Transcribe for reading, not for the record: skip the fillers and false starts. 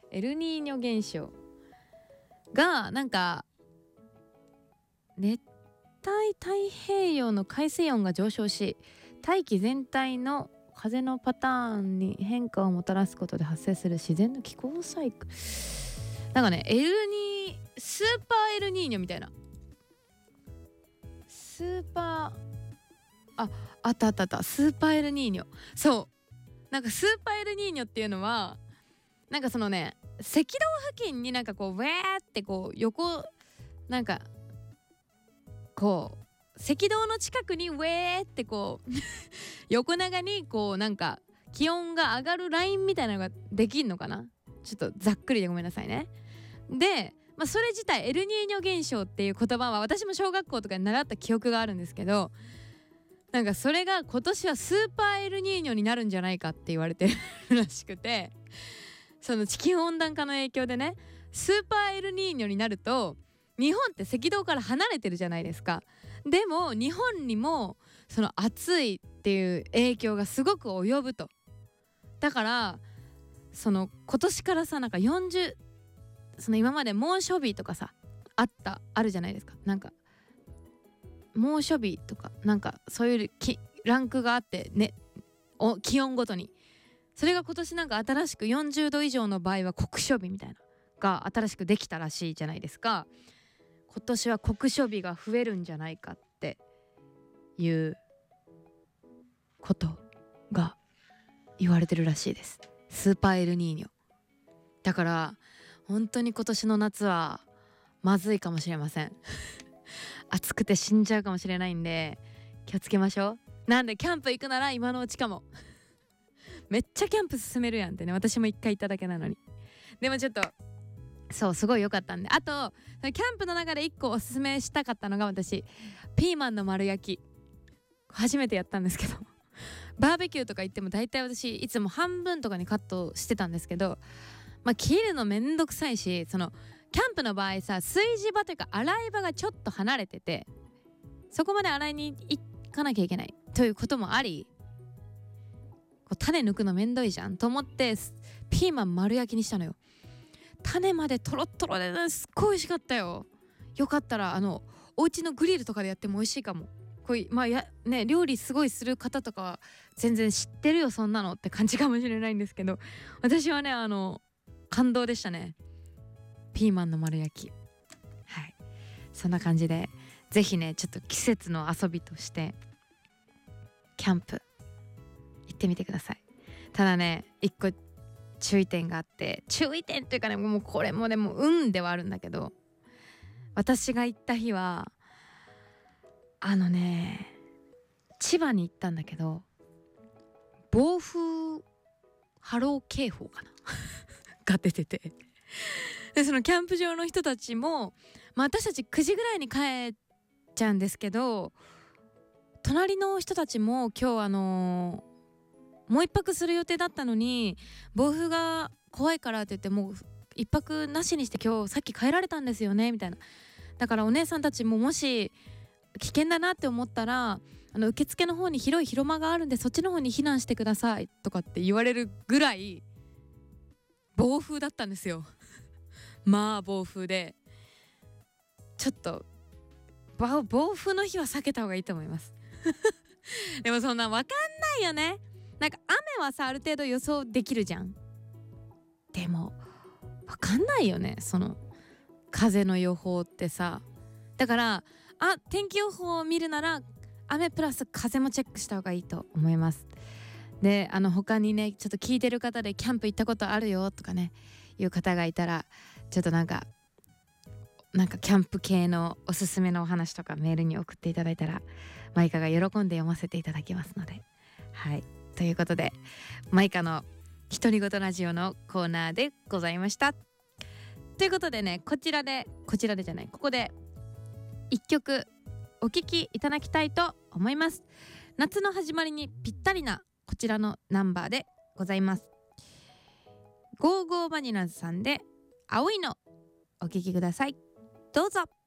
エルニーニョ現象がなんか熱帯太平洋の海水温が上昇し、大気全体の風のパターンに変化をもたらすことで発生する自然の気候サイクル。なんかね、スーパーエルニーニョみたいな、スーパーあったスーパーエルニーニョ。そうなんかスーパーエルニーニョっていうのはなんかそのね、赤道付近になんかこうウェーってこう横なんかこう赤道の近くにウェーってこう横長にこうなんか気温が上がるラインみたいなのができんのかな。ちょっとざっくりでごめんなさいね。で、それ自体エルニーニョ現象っていう言葉は私も小学校とかに習った記憶があるんですけど、なんかそれが今年はスーパーエルニーニョになるんじゃないかって言われてるらしくて、その地球温暖化の影響でね、スーパーエルニーニョになると日本って赤道から離れてるじゃないですか。でも日本にもその暑いっていう影響がすごく及ぶと。だからその今年からさ、なんかその今まで猛暑日とかさあるじゃないですか。なんか猛暑日とかなんかそういうランクがあってね、気温ごとに。それが今年なんか新しく40度以上の場合は酷暑日みたいなが新しくできたらしいじゃないですか。今年は酷暑日が増えるんじゃないかっていうことが言われてるらしいです。スーパーエルニーニョだから本当に今年の夏はまずいかもしれません暑くて死んじゃうかもしれないんで気をつけましょう。なんでキャンプ行くなら今のうちかもめっちゃキャンプ進めるやんってね、私も一回行っただけなのに。でもちょっとそうすごい良かったんで、あとキャンプの中で一個おすすめしたかったのが、私ピーマンの丸焼き初めてやったんですけどバーベキューとか行っても大体私いつも半分とかにカットしてたんですけど、切るのめんどくさいし、そのキャンプの場合さ、炊事場というか洗い場がちょっと離れててそこまで洗いに行かなきゃいけないということもあり、こう種抜くのめんどいじゃんと思ってピーマン丸焼きにしたのよ。種までトロットロで、ね、すっごい美味しかったよ。よかったらお家のグリルとかでやっても美味しいかも。こういう料理すごいする方とかは全然知ってるよそんなのって感じかもしれないんですけど、私はね感動でしたね、ピーマンの丸焼き。はい、そんな感じでぜひねちょっと季節の遊びとしてキャンプ行ってみてください。ただね一個注意点があって、注意点というかね、もうこれもでもではあるんだけど、私が行った日は千葉に行ったんだけど、暴風波浪警報かなが出てて、でそのキャンプ場の人たちも、私たち9時ぐらいに帰っちゃうんですけど、隣の人たちも今日もう一泊する予定だったのに暴風が怖いからって言って、もう一泊なしにして今日さっき帰られたんですよねみたいな。だからお姉さんたちももし危険だなって思ったら受付の方に広い広間があるんでそっちの方に避難してくださいとかって言われるぐらい暴風だったんですよ暴風で、ちょっと暴風の日は避けた方がいいと思いますでもそんな分かんないよね。なんか雨はさある程度予想できるじゃん。でも分かんないよね、その風の予報ってさ。だから天気予報を見るなら雨プラス風もチェックした方がいいと思います。で他にねちょっと聞いてる方でキャンプ行ったことあるよとかねいう方がいたら、ちょっとなんかキャンプ系のおすすめのお話とかメールに送っていただいたらマイカが喜んで読ませていただきますので、はい、ということでマイカの独り言ラジオのコーナーでございました。ということでね、ここで一曲お聴きいただきたいと思います。夏の始まりにぴったりなこちらのナンバーでございます。ゴーゴーバニラズさんで青いのお聴きください。どうぞ。